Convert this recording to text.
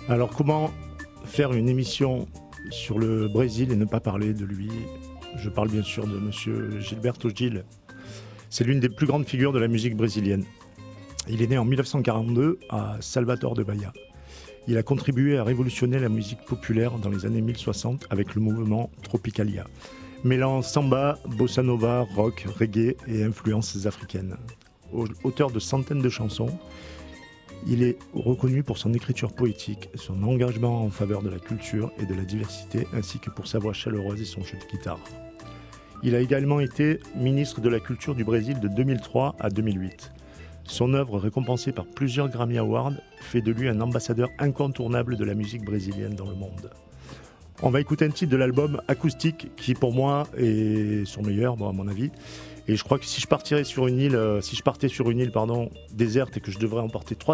Alors comment faire une émission sur le Brésil et ne pas parler de lui? Je parle bien sûr de monsieur Gilberto Gil. C'est l'une des plus grandes figures de la musique brésilienne. Il est né en 1942 à Salvador de Bahia. Il a contribué à révolutionner la musique populaire dans les années 1060 avec le mouvement Tropicalia, mêlant samba, bossa nova, rock, reggae et influences africaines. Auteur de centaines de chansons, il est reconnu pour son écriture poétique, son engagement en faveur de la culture et de la diversité, ainsi que pour sa voix chaleureuse et son jeu de guitare. Il a également été ministre de la Culture du Brésil de 2003 à 2008. Son œuvre, récompensée par plusieurs Grammy Awards, fait de lui un ambassadeur incontournable de la musique brésilienne dans le monde. On va écouter un titre de l'album Acoustique qui, pour moi, est son meilleur, à mon avis. Et je crois que si je partais sur une île déserte et que je devrais emporter 3